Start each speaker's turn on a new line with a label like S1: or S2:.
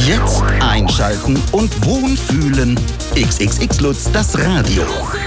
S1: Jetzt einschalten und wohnfühlen. XXX Lutz, das Radio.